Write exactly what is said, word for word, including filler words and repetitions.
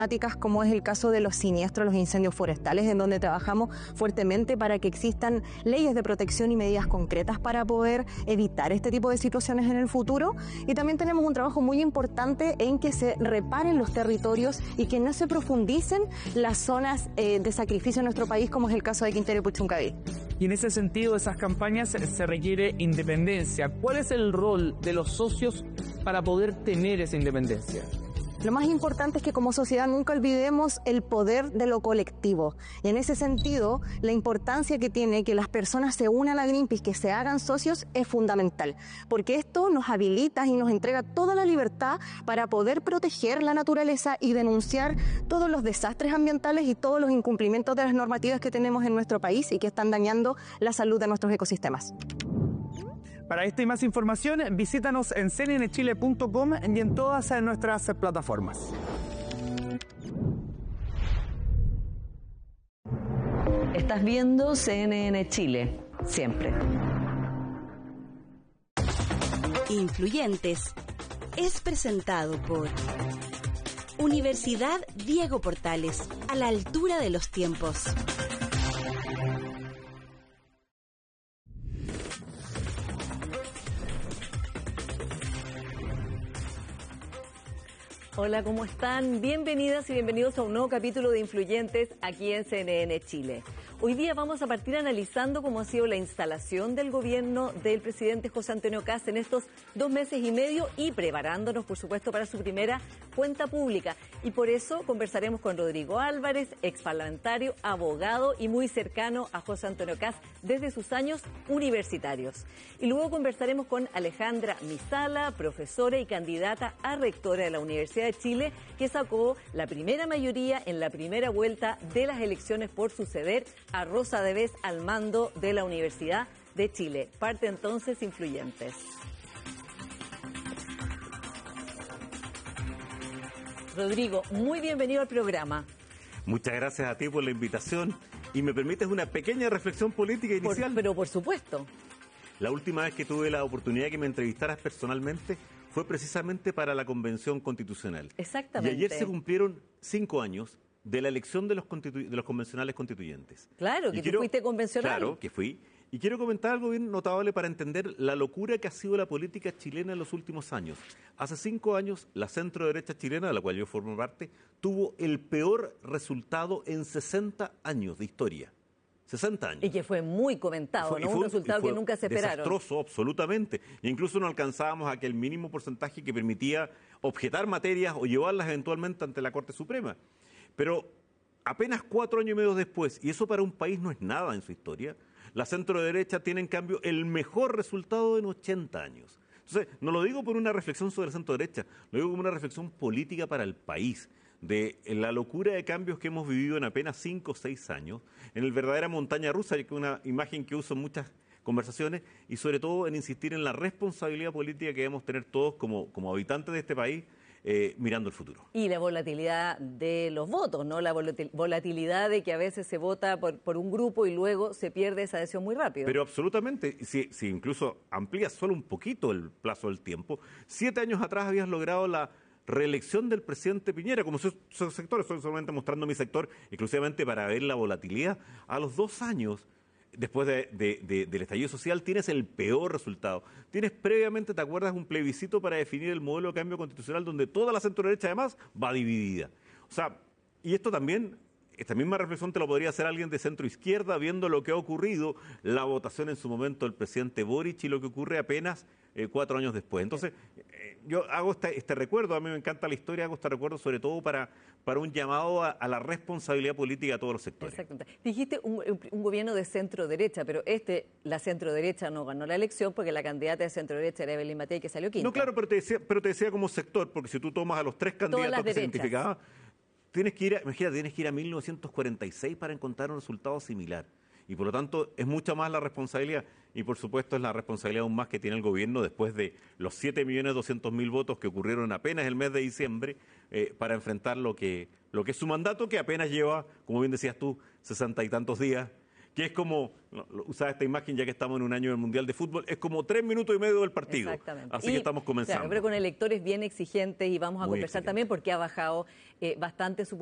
como es el caso de los siniestros, los incendios forestales, en donde trabajamos fuertemente para que existan leyes de protección y medidas concretas para poder evitar este tipo de situaciones en el futuro. Y también tenemos un trabajo muy importante en que se reparen los territorios y que no se profundicen las zonas eh, de sacrificio en nuestro país, como es el caso de Quintero y Puchuncaví. Y en ese sentido, de esas campañas se requiere independencia. ¿Cuál es el rol de los socios para poder tener esa independencia? Lo más importante es que como sociedad nunca olvidemos el poder de lo colectivo. Y en ese sentido, la importancia que tiene que las personas se unan a Greenpeace, que se hagan socios, es fundamental. Porque esto nos habilita y nos entrega toda la libertad para poder proteger la naturaleza y denunciar todos los desastres ambientales y todos los incumplimientos de las normativas que tenemos en nuestro país y que están dañando la salud de nuestros ecosistemas. Para esta y más información, visítanos en c n n chile punto com y en todas nuestras plataformas. Estás viendo C N N Chile, siempre. Influyentes es presentado por Universidad Diego Portales, a la altura de los tiempos. Hola, ¿cómo están? Bienvenidas y bienvenidos a un nuevo capítulo de Influyentes aquí en C N N Chile. Hoy día vamos a partir analizando cómo ha sido la instalación del gobierno del presidente José Antonio Kast en estos dos meses y medio y preparándonos, por supuesto, para su primera cuenta pública. Y por eso conversaremos con Rodrigo Álvarez, exparlamentario, abogado y muy cercano a José Antonio Kast desde sus años universitarios. Y luego conversaremos con Alejandra Misala, profesora y candidata a rectora de la Universidad de Chile, que sacó la primera mayoría en la primera vuelta de las elecciones por suceder a Rosa de Vez al mando de la Universidad de Chile. Parte entonces Influyentes. Rodrigo, muy bienvenido al programa. Muchas gracias a ti por la invitación y me permites una pequeña reflexión política inicial. Por, pero por supuesto. La última vez que tuve la oportunidad de que me entrevistaras personalmente fue precisamente para la Convención Constitucional. Exactamente. Y ayer se cumplieron cinco años de la elección de los, constitu- de los convencionales constituyentes. Claro, que y tú quiero, fuiste convencional. Claro, que fui. Y quiero comentar algo bien notable para entender la locura que ha sido la política chilena en los últimos años. Hace cinco años, la centro-derecha chilena, de la cual yo formo parte, tuvo el peor resultado en sesenta años de historia. sesenta años. Y que fue muy comentado, fue, ¿no? Fue, un resultado que nunca se esperaron. Desastroso, absolutamente. E incluso no alcanzábamos aquel mínimo porcentaje que permitía objetar materias o llevarlas eventualmente ante la Corte Suprema. Pero apenas cuatro años y medio después, y eso para un país no es nada en su historia, la centro-derecha tiene en cambio el mejor resultado en ochenta años. Entonces, no lo digo por una reflexión sobre la centro-derecha, lo digo como una reflexión política para el país, de la locura de cambios que hemos vivido en apenas cinco o seis años, en el verdadera montaña rusa, que es una imagen que uso en muchas conversaciones, y sobre todo en insistir en la responsabilidad política que debemos tener todos como, como habitantes de este país, Eh, mirando el futuro. Y la volatilidad de los votos, ¿no? La volatilidad de que a veces se vota por, por un grupo y luego se pierde esa adhesión muy rápido. Pero absolutamente, si, si incluso amplías solo un poquito el plazo del tiempo, siete años atrás habías logrado la reelección del presidente Piñera, como sus, sus sectores, estoy solamente mostrando mi sector, exclusivamente para ver la volatilidad. A los dos años, después de, de, de, del estallido social, tienes el peor resultado. Tienes previamente, ¿te acuerdas?, un plebiscito para definir el modelo de cambio constitucional donde toda la centro-derecha además va dividida. O sea, y esto también, esta misma reflexión te lo podría hacer alguien de centro-izquierda viendo lo que ha ocurrido, la votación en su momento del presidente Boric y lo que ocurre apenas eh, cuatro años después. Entonces, eh, yo hago este, este recuerdo, a mí me encanta la historia, hago este recuerdo sobre todo para, para un llamado a, a la responsabilidad política a todos los sectores. Exactamente. Dijiste un, un gobierno de centro-derecha, pero este, la centro-derecha no ganó la elección porque la candidata de centro-derecha era Evelyn Matei, que salió quinta. No, claro, pero te decía, pero te decía como sector, porque si tú tomas a los tres candidatos que se identificaban, tienes que ir a, imagínate, tienes que ir a mil novecientos cuarenta y seis para encontrar un resultado similar. Y por lo tanto es mucha más la responsabilidad y por supuesto es la responsabilidad aún más que tiene el gobierno después de los siete millones doscientos mil votos que ocurrieron apenas el mes de diciembre eh, para enfrentar lo que, lo que es su mandato, que apenas lleva, como bien decías tú, sesenta y tantos días, que es como, usar esta imagen ya que estamos en un año del Mundial de Fútbol, es como tres minutos y medio del partido. Exactamente. Así y, que estamos comenzando. Claro, pero con electores bien exigentes y vamos a Muy conversar exigente. también porque ha bajado eh, bastante su